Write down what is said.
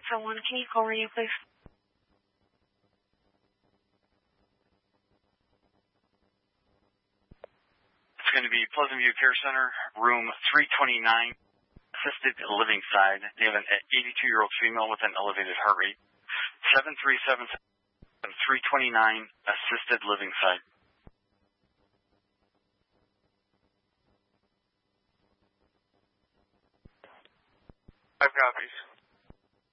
for 1. Can you call Ryu, please? It's going to be Pleasant View Care Center, room 329, assisted living side. They have an 82-year-old female with an elevated heart rate. 7377 329, assisted living side. 5 copies.